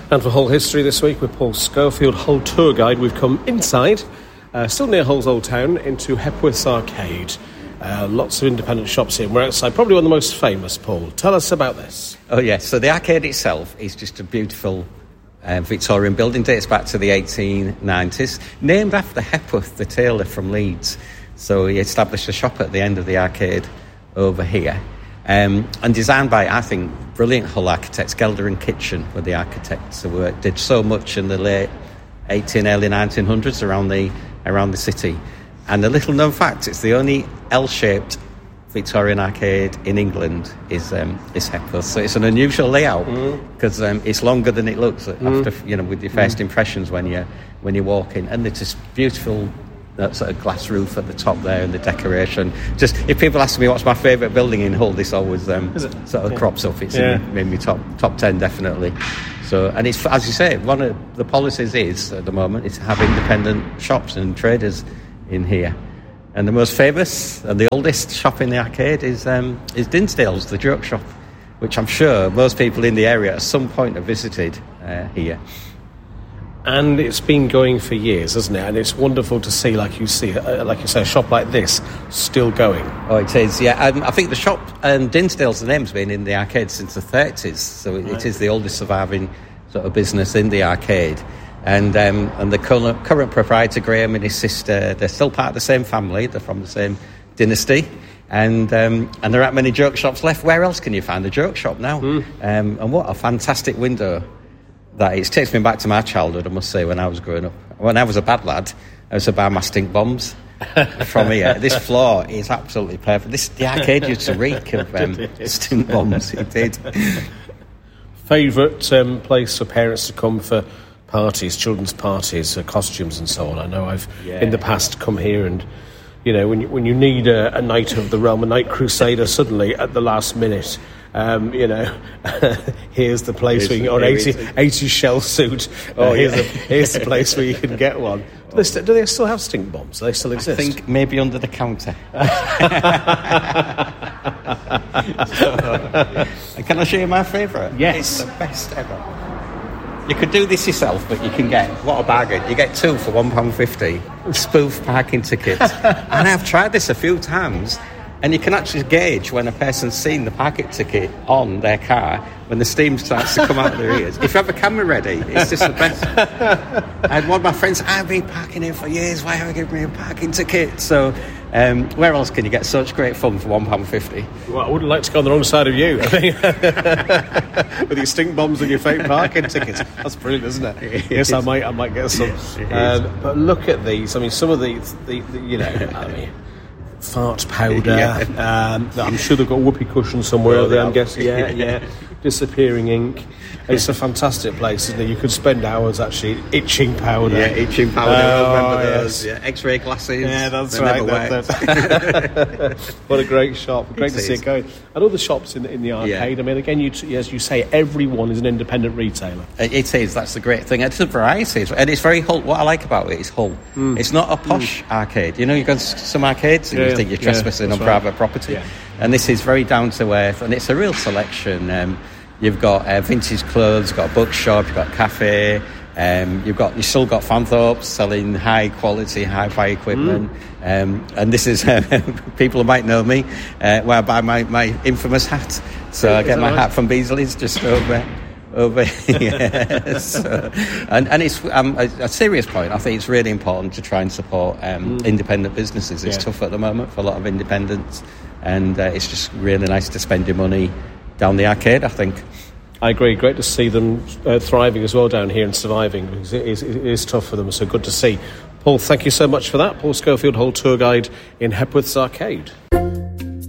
And for Hull History this week with Paul Schofield, Hull Tour Guide, we've come inside, still near Hull's Old Town, into Hepworth's Arcade. Lots of independent shops here. We're outside, probably one of the most famous, Paul. Tell us about this. Oh, yes. So the arcade itself is just a beautiful Victorian building. Dates back to the 1890s. Named after Hepworth, the tailor from Leeds. So he established a shop at the end of the arcade over here. And designed by, I think, brilliant Hull architects. Gelder and Kitchen were the architects who did so much in the late early 1900s around the city. And a little known fact, it's the only L-shaped Victorian arcade in England is Hepworth. So it's an unusual layout because it's longer than it looks after, with your first impressions when you walk in. And it's just beautiful. That sort of glass roof at the top there and the decoration. Just if people ask me what's my favourite building in Hull, this always crops up. It's in my top 10 definitely. So, and it's, as you say, one of the policies is at the moment is to have independent shops and traders in here. And the most famous and the oldest shop in the arcade is Dinsdale's, the joke shop, which I'm sure most people in the area at some point have visited here. And it's been going for years, hasn't it? And it's wonderful to see, like you say, a shop like this still going. Oh, it is, yeah. I think the shop, Dinsdale's, the name's been in the arcade since the 30s, so it is the oldest surviving sort of business in the arcade. And the current proprietor, Graham, and his sister, they're still part of the same family. They're from the same dynasty. And there aren't many joke shops left. Where else can you find a joke shop now? And what a fantastic window that is. It takes me back to my childhood, I must say, when I was growing up. When I was a bad lad, I used to buy my stink bombs from here. This floor is absolutely perfect. The arcade used to reek of stink bombs. It did. Favourite place for parents to come for parties, children's parties, costumes and so on? I know I've in the past come here and, when you need a Knight of the Realm, a Knight Crusader suddenly at the last minute, here's the place where you can get an 80 shell suit. Here's the place where you can get one. Do they still have stink bombs? Do they still exist? I think maybe under the counter. Can I show you my favourite? Yes. It's the best ever. You could do this yourself, but you can get, what a bargain, you get two for £1.50, spoof parking tickets. And I've tried this a few times, and you can actually gauge when a person's seen the parking ticket on their car when the steam starts to come out of their ears. If you have a camera ready, it's just the best. I had one of my friends, I've been parking here for years, why haven't you given me a parking ticket? So where else can you get such great fun for £1.50? Well, I wouldn't like to go on the wrong side of you. With your stink bombs and your fake parking tickets. That's brilliant, isn't it? Yes, I might get some. But look at these. I mean, some of these, fart powder. I'm sure they've got whoopee cushions somewhere there, I'm guessing. Yeah. Disappearing ink. It's a fantastic place, isn't it? You could spend hours actually itching powder. Yeah, itching powder. I remember those. Yeah, X-ray glasses. Yeah, that's right. What a great shop. Great to see it going. And all the shops in the arcade. Yeah. I mean, again, as you say, everyone is an independent retailer. It is. That's the great thing. It's a variety. And it's very Hull. What I like about it is Hull. It's not a posh arcade. You go to some arcades and you think you're trespassing on private property. Yeah. And this is very down to earth. And it's a real selection. You've got vintage clothes, you've got a bookshop, you've got a cafe, you've still got Fanthorpe's selling high quality, hi-fi equipment. And this is people who might know me, where I buy my infamous hat. So I get my hat from Beasley's just over here. So, and it's a serious point. I think it's really important to try and support independent businesses. It's tough at the moment for a lot of independents, and it's just really nice to spend your money down the arcade, I think. I agree. Great to see them thriving as well down here and surviving, because it is tough for them, so good to see. Paul, thank you so much for that. Paul Schofield, Hull Tour Guide in Hepworth's Arcade.